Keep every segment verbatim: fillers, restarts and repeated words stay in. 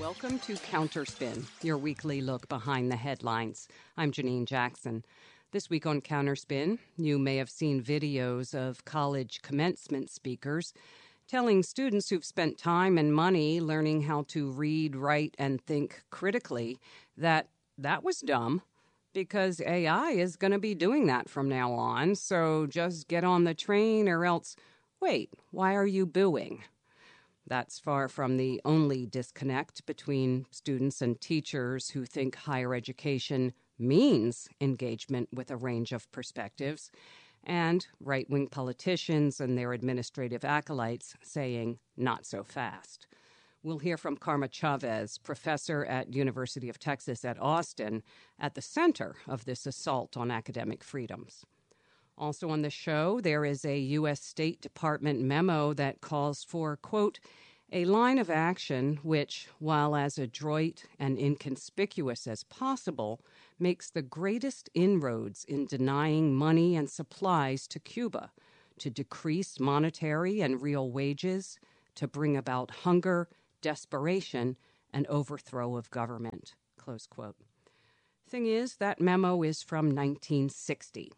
Welcome to Counterspin, your weekly look behind the headlines. I'm Janine Jackson. This week on Counterspin, you may have seen videos of college commencement speakers telling students who've spent time and money learning how to read, write, and think critically that that was dumb because A I is going to be doing that from now on. So just get on the train or else, wait, why are you booing? That's far from the only disconnect between students and teachers who think higher education means engagement with a range of perspectives, and right-wing politicians and their administrative acolytes saying, not so fast. We'll hear from Karma Chavez, professor at University of Texas at Austin, at the center of this assault on academic freedoms. Also on the show, there is a U S State Department memo that calls for, quote, a line of action which, while as adroit and inconspicuous as possible, makes the greatest inroads in denying money and supplies to Cuba, to decrease monetary and real wages, to bring about hunger, desperation, and overthrow of government, close quote. Thing is, that memo is from nineteen sixty.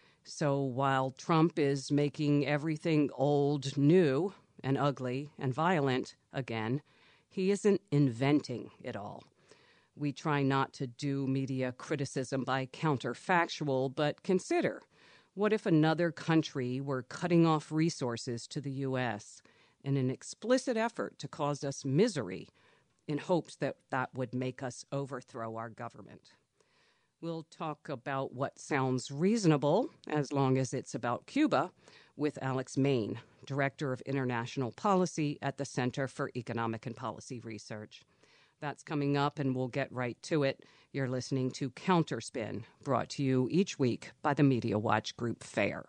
So while Trump is making everything old new and ugly and violent again, he isn't inventing it all. We try not to do media criticism by counterfactual, but consider, what if another country were cutting off resources to the U S in an explicit effort to cause us misery in hopes that that would make us overthrow our government? We'll talk about what sounds reasonable, as long as it's about Cuba, with Alex Main, Director of International Policy at the Center for Economic and Policy Research. That's coming up, and we'll get right to it. You're listening to Counterspin, brought to you each week by the Media Watch Group FAIR.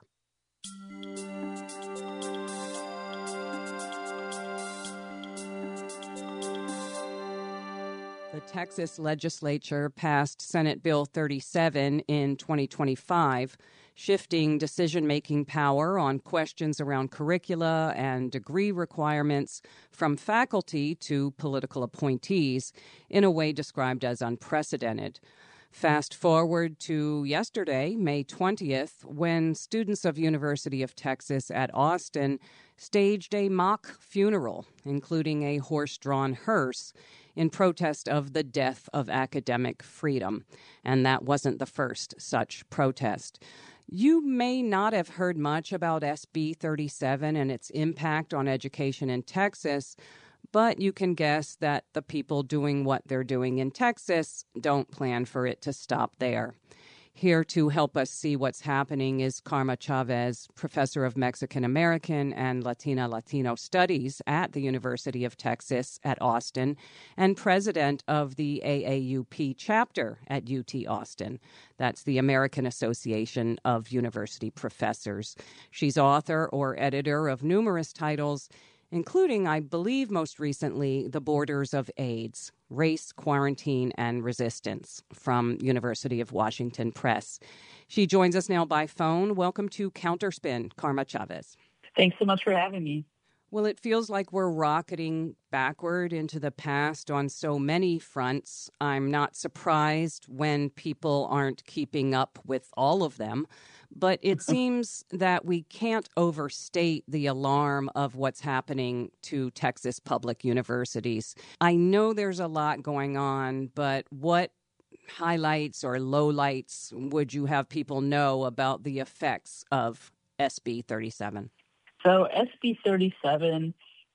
The Texas legislature passed Senate Bill thirty-seven in twenty twenty-five, shifting decision-making power on questions around curricula and degree requirements from faculty to political appointees in a way described as unprecedented. Fast forward to yesterday, May twentieth, when students of University of Texas at Austin staged a mock funeral, including a horse-drawn hearse, in protest of the death of academic freedom. And that wasn't the first such protest. You may not have heard much about S B thirty-seven and its impact on education in Texas, but you can guess that the people doing what they're doing in Texas don't plan for it to stop there. Here to help us see what's happening is Karma Chavez, professor of Mexican American and Latina Latino Studies at the University of Texas at Austin and president of the A A U P chapter at U T Austin. That's the American Association of University Professors. She's author or editor of numerous titles, including, I believe most recently, The Borders of AIDS, Race, Quarantine, and Resistance from University of Washington Press. She joins us now by phone. Welcome to Counterspin, Karma Chavez. Thanks so much for having me. Well, it feels like we're rocketing backward into the past on so many fronts. I'm not surprised when people aren't keeping up with all of them. But it seems that we can't overstate the alarm of what's happening to Texas public universities. I know there's a lot going on, but what highlights or lowlights would you have people know about the effects of S B thirty-seven? So S B thirty-seven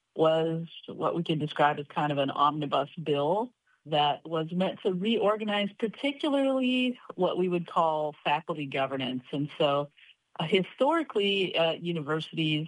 was what we can describe as kind of an omnibus bill that was meant to reorganize particularly what we would call faculty governance. And so uh, historically at universities,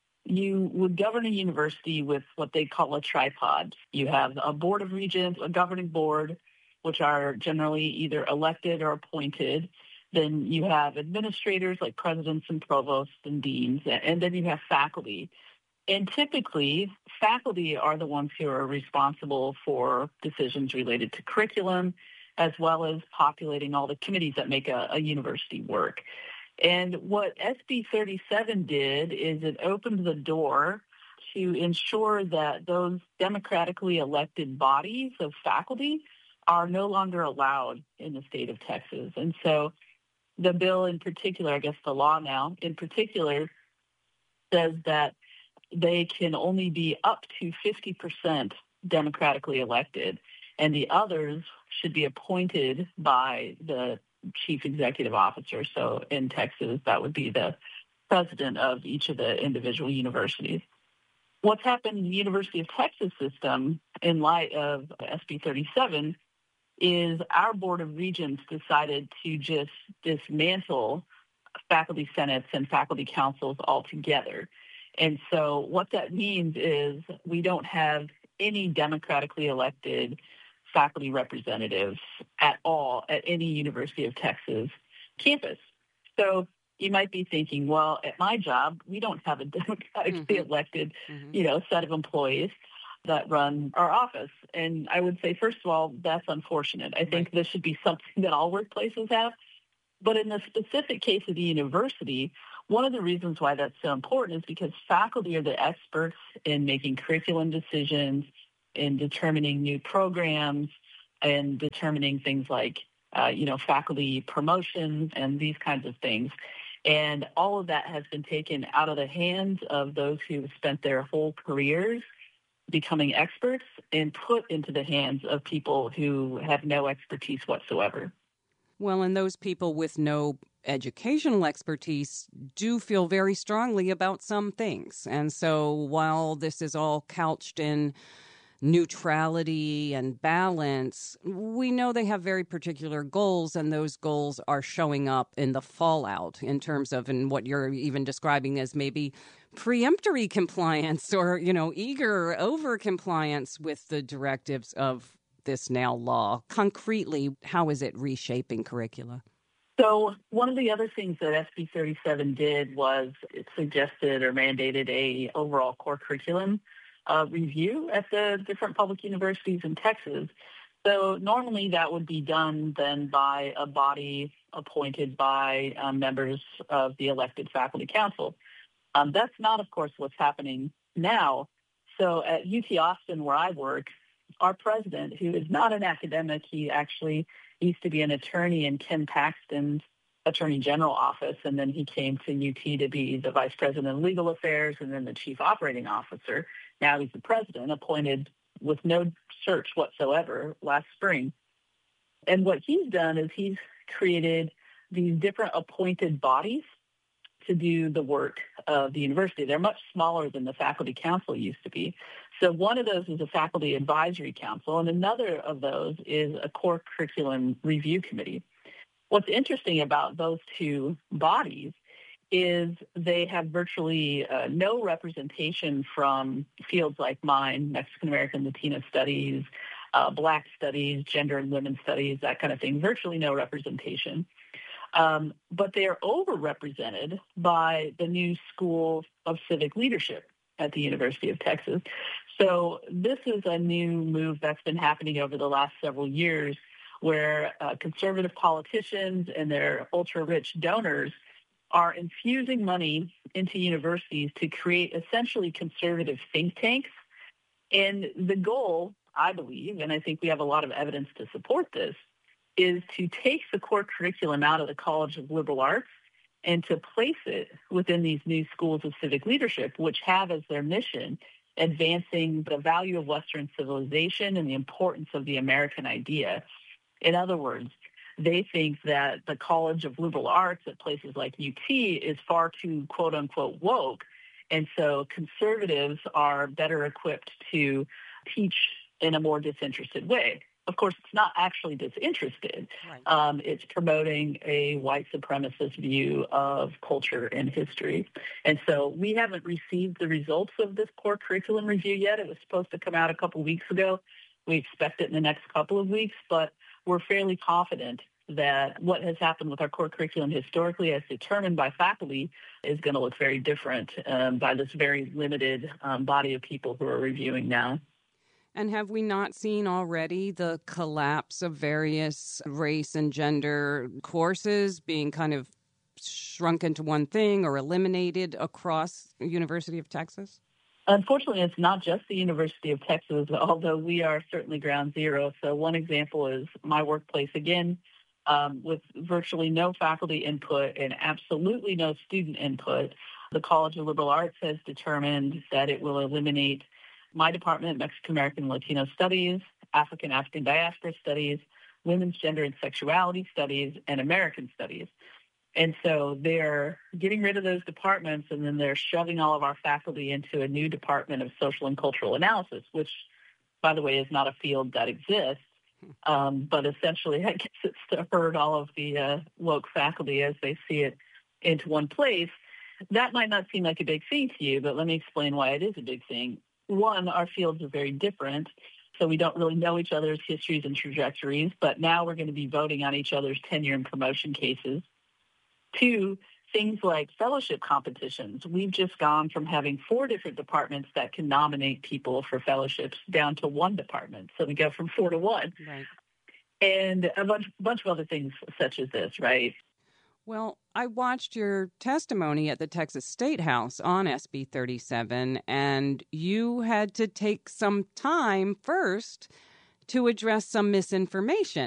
you would govern a university with what they call a tripod. You have a board of regents, a governing board, which are generally either elected or appointed. Then you have administrators like presidents and provosts and deans, and then you have faculty. And typically, faculty are the ones who are responsible for decisions related to curriculum, as well as populating all the committees that make a, a university work. And what S B thirty-seven did is it opened the door to ensure that those democratically elected bodies of faculty are no longer allowed in the state of Texas. And so the bill in particular, I guess the law now in particular, says that they can only be up to fifty percent democratically elected, and the others should be appointed by the chief executive officer. So in Texas, that would be the president of each of the individual universities. What's happened in the University of Texas system in light of S B thirty-seven is our Board of Regents decided to just dismantle faculty senates and faculty councils altogether. And so what that means is we don't have any democratically elected faculty representatives at all at any University of Texas campus. So you might be thinking, well, at my job, we don't have a democratically mm-hmm. elected, mm-hmm. you know, set of employees that run our office. And I would say, first of all, that's unfortunate. I right. think this should be something that all workplaces have. But in the specific case of the university, one of the reasons why that's so important is because faculty are the experts in making curriculum decisions, in determining new programs, and determining things like, uh, you know, faculty promotions and these kinds of things. And all of that has been taken out of the hands of those who have spent their whole careers becoming experts and put into the hands of people who have no expertise whatsoever. Well, and those people with no educational expertise do feel very strongly about some things. And so while this is all couched in neutrality and balance, we know they have very particular goals, and those goals are showing up in the fallout in terms of in what you're even describing as maybe preemptory compliance or, you know, eager over compliance with the directives of this now law. Concretely, how is it reshaping curricula? So one of the other things that S B thirty-seven did was it suggested or mandated a overall core curriculum uh, review at the different public universities in Texas. So normally that would be done then by a body appointed by um, members of the elected faculty council. Um, that's not, of course, what's happening now. So at U T Austin, where I work, our president, who is not an academic, he actually used to be an attorney in Ken Paxton's Attorney General office, and then he came to U T to be the Vice President of Legal Affairs and then the Chief Operating Officer. Now he's the president, appointed with no search whatsoever last spring. And what he's done is he's created these different appointed bodies to do the work of the university. They're much smaller than the faculty council used to be. So one of those is a faculty advisory council, and another of those is a core curriculum review committee. What's interesting about those two bodies is they have virtually uh, no representation from fields like mine, Mexican American Latino studies, uh, Black studies, gender and women's studies, that kind of thing, virtually no representation. Um, but they are overrepresented by the new School of Civic Leadership at the University of Texas. So this is a new move that's been happening over the last several years where uh, conservative politicians and their ultra-rich donors are infusing money into universities to create essentially conservative think tanks. And the goal, I believe, and I think we have a lot of evidence to support this, is to take the core curriculum out of the College of Liberal Arts and to place it within these new schools of civic leadership, which have as their mission advancing the value of Western civilization and the importance of the American idea. In other words, they think that the College of Liberal Arts at places like U T is far too, quote unquote, woke. And so conservatives are better equipped to teach in a more disinterested way. Of course, it's not actually disinterested. Right. Um, it's promoting a white supremacist view of culture and history. And so we haven't received the results of this core curriculum review yet. It was supposed to come out a couple weeks ago. We expect it in the next couple of weeks, but we're fairly confident that what has happened with our core curriculum historically as determined by faculty is going to look very different um, by this very limited um, body of people who are reviewing now. And have we not seen already the collapse of various race and gender courses being kind of shrunk into one thing or eliminated across the University of Texas? Unfortunately, it's not just the University of Texas, although we are certainly ground zero. So one example is my workplace again, um, with virtually no faculty input and absolutely no student input. The College of Liberal Arts has determined that it will eliminate my department, Mexican American and Latino Studies, African African Diaspora Studies, Women's Gender and Sexuality Studies, and American Studies. And so they're getting rid of those departments, and then they're shoving all of our faculty into a new department of social and cultural analysis, which, by the way, is not a field that exists. Um, but essentially, I guess it's to herd all of the uh, woke faculty as they see it into one place. That might not seem like a big thing to you, but let me explain why it is a big thing. One, our fields are very different, so we don't really know each other's histories and trajectories, but now we're going to be voting on each other's tenure and promotion cases. Two, things like fellowship competitions. We've just gone from having four different departments that can nominate people for fellowships down to one department. So we go from four to one. Right. And a bunch, bunch of other things such as this, right? Well, I watched your testimony at the Texas State House on S B thirty-seven, and you had to take some time first to address some misinformation.